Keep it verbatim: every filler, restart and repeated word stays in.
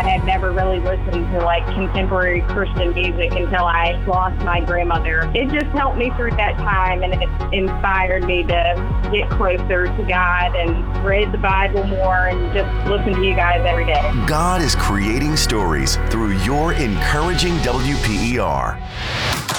I had never really listened to like contemporary Christian music until I lost my grandmother. It just helped me through that time, and it inspired me to get closer to God and read the Bible more and just listen to you guys every day. God is creating stories through your encouraging W P E R.